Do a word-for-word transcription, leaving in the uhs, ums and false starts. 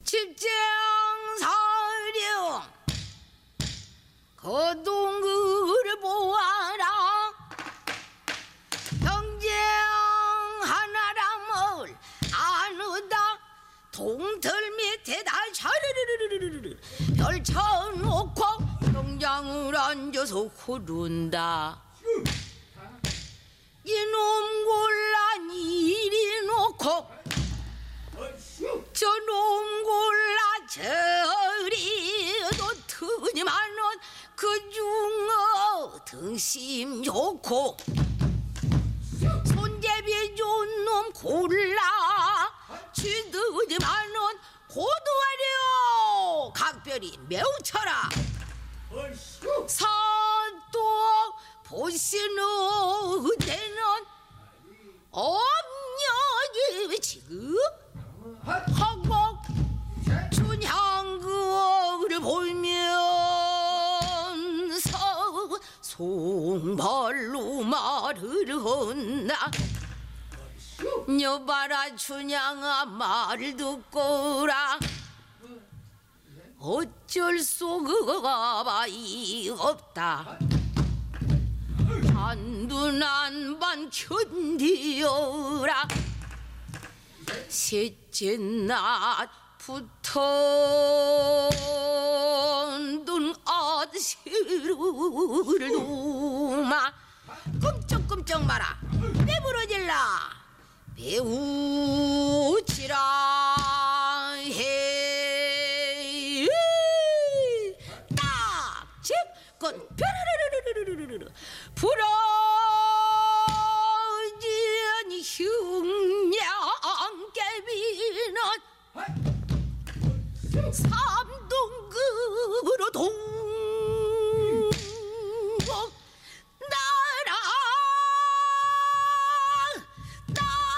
집정사령 거동을 보아라. 경쟁 하나람을 아누다 동틀 밑에다 샤르르르르르르 펼쳐놓고 경장을 앉아서 흐른다. 이놈 곤란 이리 놓고 저놈 곤란 저리 놓더니만은 그중어 등심 좋고 손잡이 좋은 놈 골라 쥐더니만은 고도하려 각별이 매우 쳐라. 산또 보시는 데는 엄녀이 지금 하고 춘향거를 보면서 송발로 말을 한다. 여봐라 춘향아 말을 듣거라. 어쩔 수가 바이 없다. 한두난반 견디어라. 셋째 낮부터 눈 아드시를 놓마 끔쩍끔쩍 마라. 배부러질라 배우치라 해. 딱 집건 뾰르르르르르르르 부러진 흉양개비는 사